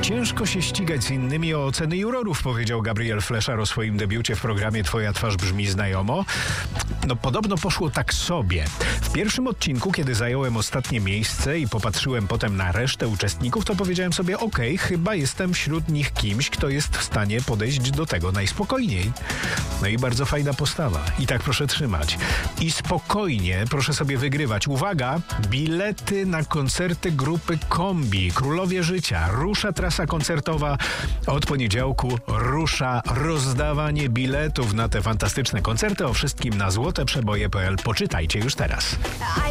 Ciężko się ścigać z innymi o oceny jurorów, powiedział Gabriel Fleszar o swoim debiucie w programie Twoja twarz brzmi znajomo. No podobno poszło tak sobie. W pierwszym odcinku, kiedy zająłem ostatnie miejsce i popatrzyłem potem na resztę uczestników, to powiedziałem sobie, okej, chyba jestem wśród nich kimś, kto jest w stanie podejść do tego najspokojniej. No i bardzo fajna postawa. I tak proszę trzymać. I spokojnie proszę sobie wygrywać. Uwaga! Bilety na koncerty grupy Kombi. Królowie Życia. Rusza trasa koncertowa. Od poniedziałku rusza rozdawanie biletów na te fantastyczne koncerty. O wszystkim na złoteprzeboje.pl. Poczytajcie już teraz.